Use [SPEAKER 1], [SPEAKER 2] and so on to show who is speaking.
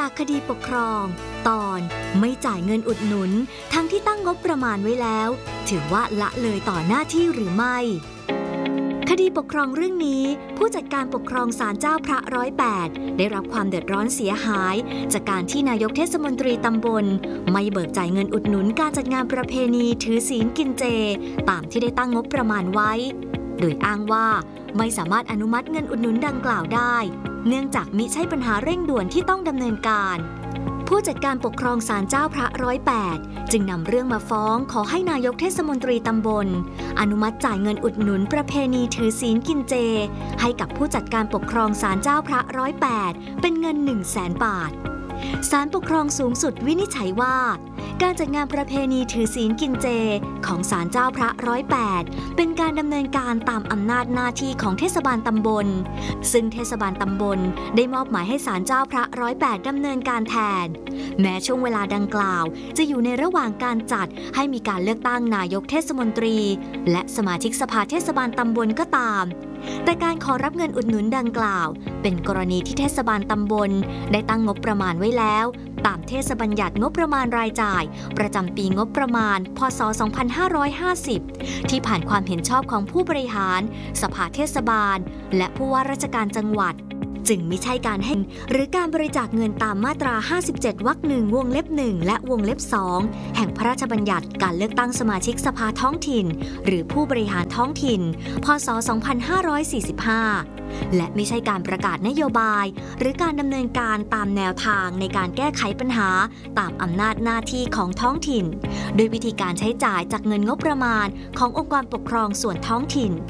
[SPEAKER 1] จากคดีปกครองตอนไม่จ่ายเงินอุดหนุนทั้งที่ตั้งงบประมาณไว้แล้วถือว่าละเลยต่อหน้าที่หรือไม่คดีปกครองเรื่องนี้ผู้จัดการปกครองศาลเจ้าพระ108ได้รับความเดือดร้อนเสียหายจากการที่นายกเทศมนตรีตำบลไม่เบิกจ่ายเงินอุดหนุนการจัดงานประเพณีถือศีลกินเจตามที่ได้ตั้งงบประมาณไว้โดยอ้างว่าไม่สามารถอนุมัติเงินอุดหนุนดังกล่าวได้เนื่องจากมิใช่ปัญหาเร่งด่วนที่ต้องดำเนินการผู้จัดการปกครองศาลเจ้าพระ108จึงนำเรื่องมาฟ้องขอให้นายกเทศมนตรีตำบลอนุมัติจ่ายเงินอุดหนุนประเพณีถือศีลกินเจให้กับผู้จัดการปกครองศาลเจ้าพระ108เป็นเงิน 100,000 บาทศาลปกครองสูงสุดวินิจฉัยว่าการจัดงานประเพณีถือศีลกินเจของศาลเจ้าพระ108เป็นการดำเนินการตามอำนาจหน้าที่ของเทศบาลตำบลซึ่งเทศบาลตำบลได้มอบหมายให้ศาลเจ้าพระ108ดำเนินการแทนแม้ช่วงเวลาดังกล่าวจะอยู่ในระหว่างการจัดให้มีการเลือกตั้งนายกเทศมนตรีและสมาชิกสภาเทศบาลตำบลก็ตามแต่การขอรับเงินอุดหนุนดังกล่าวเป็นกรณีที่เทศบาลตำบลได้ตั้งงบประมาณไว้แล้วตามเทศบัญญัติงบประมาณรายจ่ายประจำปีงบประมาณพ.ศ. 2550ที่ผ่านความเห็นชอบของผู้บริหารสภาเทศบาลและผู้ว่าราชการจังหวัดจึงมิใช่การให้หรือการบริจาคเงินตามมาตรา57วรรค1วงเล็บ1และวงเล็บ2แห่งพระราชบัญญัติการเลือกตั้งสมาชิกสภาท้องถิ่นหรือผู้บริหารท้องถิ่นพ.ศ. 2545และไม่ใช่การประกาศนโยบายหรือการดำเนินการตามแนวทางในการแก้ไขปัญหาตามอำนาจหน้าที่ของท้องถิ่นโดยวิธีการใช้จ่ายจากเงินงบประมาณขององค์กรปกครองส่วนท้องถิ่น